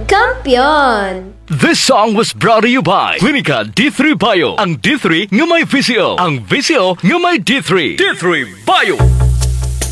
Kampiyon! This song was brought to you by Clinica D3 Bio. Ang D3 nga may VCO. Ang VCO nga may D3. D3 Bio.